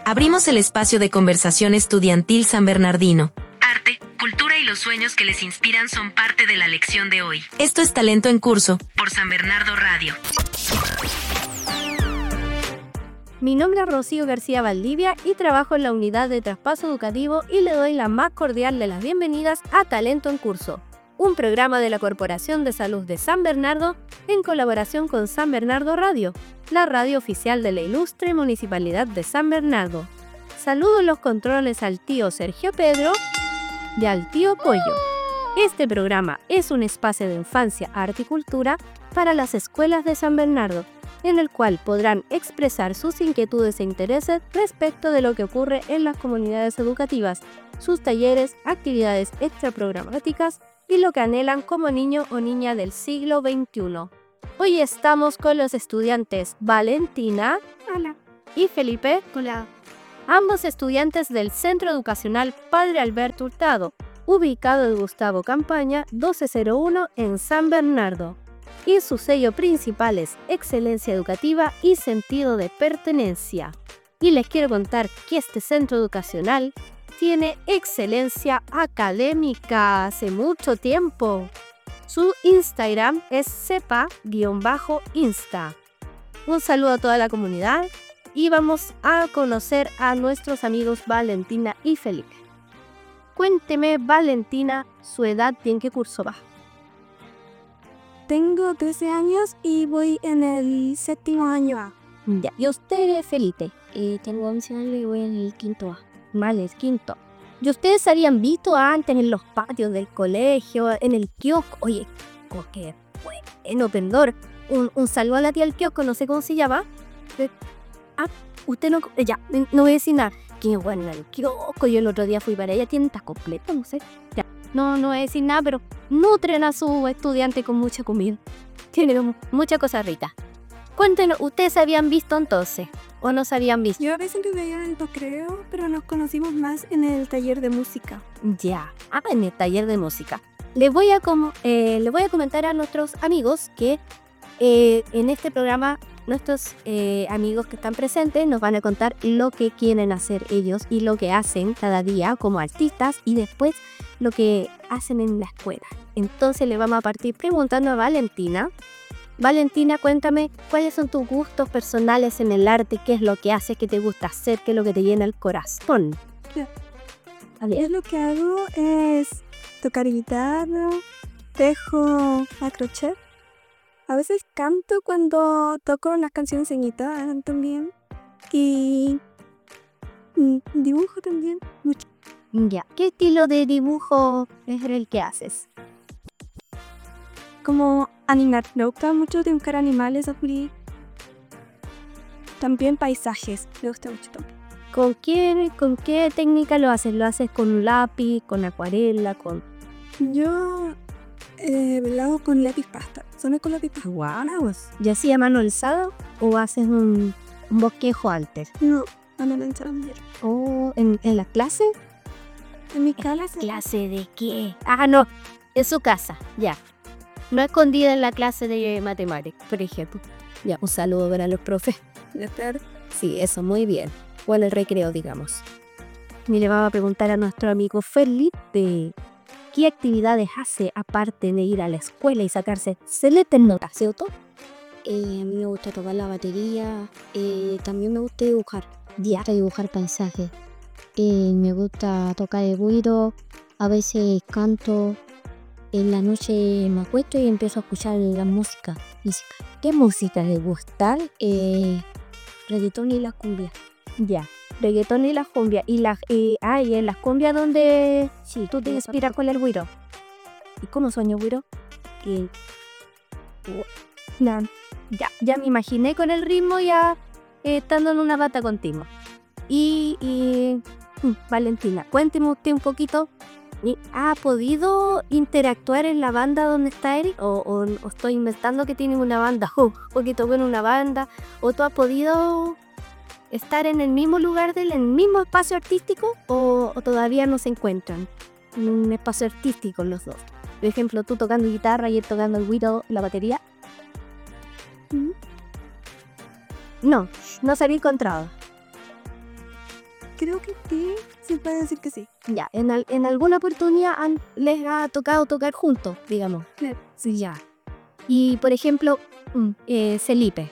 Abrimos el espacio de conversación estudiantil San Bernardino. Arte, cultura y los sueños que les inspiran son parte de la lección de hoy. Esto es Talento en Curso, por San Bernardo Radio. Mi nombre es Rocío García Valdivia y trabajo en la unidad de traspaso educativo y le doy la más cordial de las bienvenidas a Talento en Curso, un programa de la Corporación de Salud de San Bernardo en colaboración con San Bernardo Radio, la radio oficial de la ilustre Municipalidad de San Bernardo. Saludo en los controles al tío Sergio Pedro y al tío Pollo. Este programa es un espacio de infancia, arte y cultura para las escuelas de San Bernardo, en el cual podrán expresar sus inquietudes e intereses respecto de lo que ocurre en las comunidades educativas, sus talleres, actividades extraprogramáticas y lo que anhelan como niño o niña del siglo XXI. Hoy estamos con los estudiantes Valentina. Hola. Y Felipe. Hola. Ambos estudiantes del Centro Educacional Padre Alberto Hurtado, ubicado en Gustavo Campaña 1201 en San Bernardo. Y su sello principal es excelencia educativa y sentido de pertenencia. Y les quiero contar que este centro educacional tiene excelencia académica hace mucho tiempo. Su Instagram es cepa_insta. Un saludo a toda la comunidad y vamos a conocer a nuestros amigos Valentina y Felipe. Cuénteme, Valentina, su edad y en qué curso va. Tengo 13 años y voy en el 7º año A. Ya. ¿Y usted, Felipe? Tengo 11 años y voy en el 5º A. Vale, el 5º. ¿Y ustedes habían visto antes en los patios del colegio, en el kiosco? Oye, qué bueno, pendor. Un saludo a la tía del kiosco, no sé cómo se llama. Usted no... Ya, no voy a decir nada. Qué bueno el kiosco. Yo el otro día fui para ella, tienda completa, no sé. Ya. No voy a decir nada, pero nutren a sus estudiantes con mucha comida. Tienen mucha cosa rica. Cuéntenos, ¿ustedes se habían visto entonces? ¿O no se habían visto? Yo a veces te veía en el recreo, pero nos conocimos más en el taller de música. Ya, en el taller de música. Les voy a comentar a nuestros amigos que en este programa nuestros amigos que están presentes nos van a contar lo que quieren hacer ellos y lo que hacen cada día como artistas y después lo que hacen en la escuela. Entonces le vamos a partir preguntando a Valentina. Valentina, cuéntame, ¿cuáles son tus gustos personales en el arte? ¿Qué es lo que haces? ¿Qué te gusta hacer? ¿Qué es lo que te llena el corazón? Lo que hago es tocar guitarra, tejo a crochet. A veces canto cuando toco unas canciones en guitarra también. Y dibujo también mucho. Ya, ¿qué estilo de dibujo es el que haces? Como animar, me gusta mucho dibujar animales así. También paisajes, me gusta mucho también. ¿Con qué técnica lo haces? ¿Lo haces con un lápiz, con acuarela, con...? Yo lo hago con lápiz pasta. Son con lápiz pasta. Wow. ¿Y así a mano alzada o haces un bosquejo antes? No, a mano alzada. ¿O en la clase? ¿En mi clase? ¿Clase de qué? No, en su casa, ya. No escondida en la clase de matemáticas, por ejemplo. Ya, un saludo para los profes. Sí, eso, muy bien. O en el recreo, digamos. Y le vamos a preguntar a nuestro amigo Felipe qué actividades hace aparte de ir a la escuela y sacarse excelentes notas, ¿cierto? A mí me gusta tocar la batería, también me gusta dibujar. Ya. Dibujar paisajes. Me gusta tocar el güiro, a veces canto. En la noche me acuesto y empiezo a escuchar la música. ¿Qué música le gusta? Reggaetón y la cumbia. Ya, reggaetón y la cumbia. Y en las cumbias donde sí, tú te inspiras con el güiro. ¿Y cómo sueña el güiro? Ya me imaginé con el ritmo ya estando en una bata contigo. Valentina, cuénteme usted un poquito. ¿Ha podido interactuar en la banda donde está Eric? ¿O estoy inventando que tienen una banda? Porque tocó en una banda. ¿O tú has podido estar en el mismo lugar en el mismo espacio artístico? ¿O todavía no se encuentran en un espacio artístico los dos? Por ejemplo, tú tocando guitarra y él tocando el güiro, la batería. No se había encontrado. Creo que sí, se puede decir que sí. Ya, en alguna oportunidad les ha tocado tocar juntos, digamos. Claro. Sí, ya. Y por ejemplo, Felipe,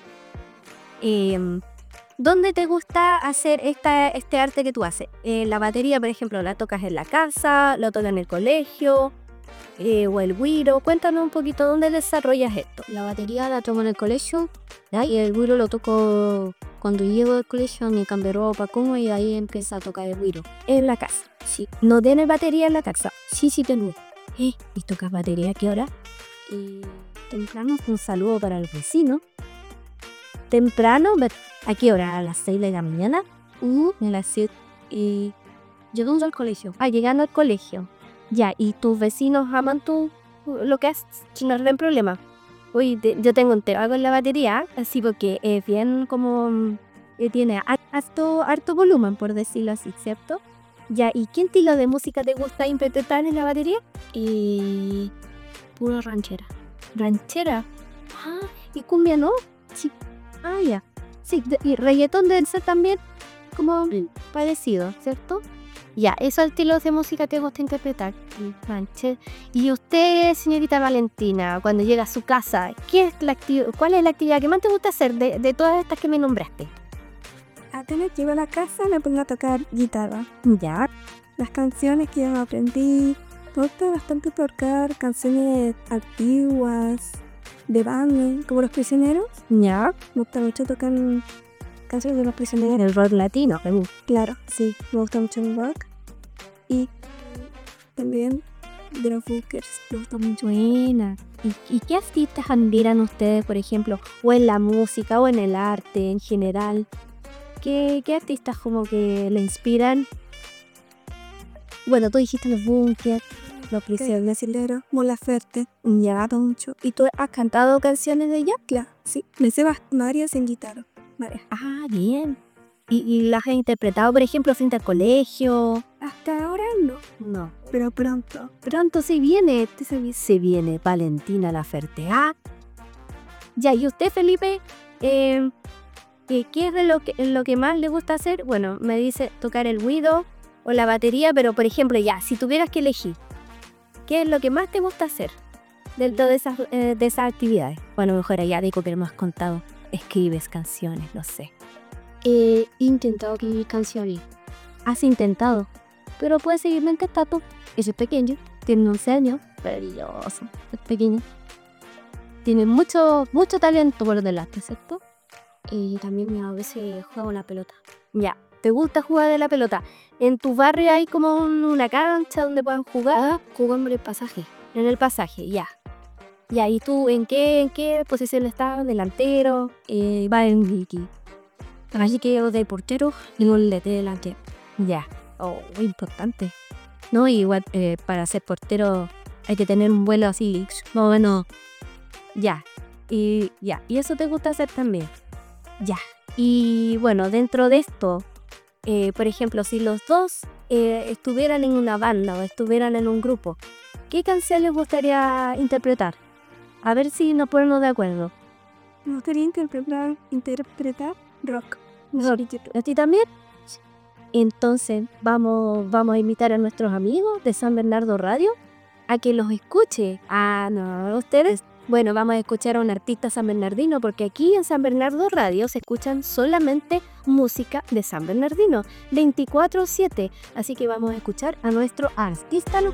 ¿dónde te gusta hacer este arte que tú haces? La batería, por ejemplo, ¿la tocas en la casa? ¿La tocas en el colegio? ¿O el güiro? Cuéntanos un poquito dónde desarrollas esto. La batería la toco en el colegio, ¿ya? Y el güiro lo toco cuando llego al colegio, me cambio ropa, como, y ahí empieza a tocar el güiro. En la casa. Sí, ¿No tienes batería en la casa? sí tengo. ¿Y tocas batería a qué hora? Temprano, Un saludo para el vecino. Temprano, ¿a qué hora? ¿A las 6 de la mañana? A las 7. Y llegando al colegio. llegando al colegio. Ya, ¿y tus vecinos aman lo que haces? No tienen problema. Uy, yo tengo un tema con la batería, así porque es bien como... tiene harto volumen, por decirlo así, ¿cierto? Ya, ¿y qué estilo de música te gusta interpretar en la batería? Pura ranchera. Ranchera. Ah, ¿y cumbia no? Sí. Ah, ya. Sí, y reggaetón debe ser también como parecido, ¿cierto? Ya, esos estilos de música te gusta interpretar. Ranchera. Y usted, señorita Valentina, cuando llega a su casa, ¿cuál es la actividad que más te gusta hacer de todas estas que me nombraste? Apenas llego a la casa me pongo a tocar guitarra. Ya. Las canciones que yo aprendí, me gusta bastante tocar canciones antiguas, de banda, como Los Prisioneros. Ya. Me gusta mucho tocar canciones de Los Prisioneros. El rock latino. Claro, sí, me gusta mucho el rock. Y también de los Bunkers, me gusta mucho. Buena. ¿Y qué artistas admiran ustedes, por ejemplo? O en la música, o en el arte en general. ¿Qué artistas como que le inspiran? Bueno, tú dijiste los Bunkers, Los Prisioneros, Mon Laferte, ya, mucho. ¿y tú has cantado canciones de ella? Claro, sí, me sé varias en guitarra. Varias. Ah, bien. ¿Y las has interpretado, por ejemplo, frente al colegio? Hasta ahora no, No. pero pronto. Pronto se viene Valentina Laferte. Ah. Ya, ¿y usted, Felipe? ¿Qué es lo que más le gusta hacer? Bueno, me dice tocar el güiro o la batería, pero por ejemplo, ya, si tuvieras que elegir, ¿qué es lo que más te gusta hacer de esas actividades? Bueno, mejor allá de que me has contado, escribes canciones, no sé. He intentado escribir canciones. Has intentado, pero puedes seguirme en cantando. Ese es pequeño, tiene 11 años, maravilloso, es pequeño. Tiene mucho talento por delante, ¿cierto? Y también a veces juego la pelota. Ya, ¿te gusta jugar de la pelota? ¿En tu barrio hay como una cancha donde puedan jugar? Jugamos en el pasaje. En el pasaje, ya. Ya, ¿y tú en qué posición estás? ¿Delantero? Va en Wiki. Así que yo de portero y no le de delante. Ya. Oh, muy importante. No, igual para ser portero hay que tener un vuelo así, más o menos. Ya. Y eso te gusta hacer también. Ya. Y bueno, dentro de esto, por ejemplo, si los dos estuvieran en una banda o estuvieran en un grupo, ¿qué canción les gustaría interpretar? A ver si nos ponemos de acuerdo. Me gustaría interpretar rock. ¿A ti también? Entonces vamos a invitar a nuestros amigos de San Bernardo Radio a que los escuche. Ah, no, ustedes. Bueno, vamos a escuchar a un artista sanbernardino porque aquí en San Bernardo Radio se escuchan solamente música de San Bernardino 24/7. Así que vamos a escuchar a nuestro artista local.